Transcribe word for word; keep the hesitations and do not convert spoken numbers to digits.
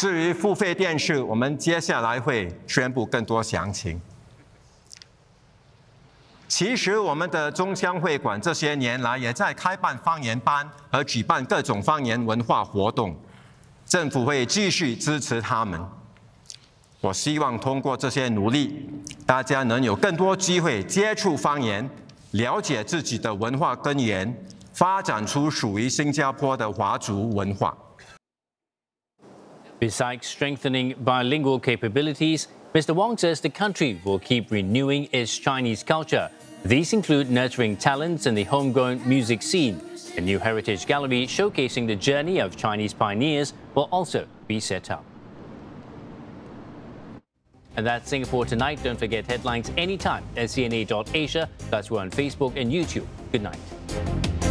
至于付费电视，我们接下来会宣布更多详情。其实，我们的中乡会馆这些年来也在开办方言班和举办各种方言文化活动，政府会继续支持他们。我希望通过这些努力，大家能有更多机会接触方言，了解自己的文化根源，发展出属于新加坡的华族文化。 Besides strengthening bilingual capabilities, Mister Wong says the country will keep renewing its Chinese culture. These include nurturing talents in the homegrown music scene. A new heritage gallery showcasing the journey of Chinese pioneers will also be set up. And that's Singapore Tonight. Don't forget headlines anytime at C N A dot asia. Plus, we're on Facebook and YouTube. Good night.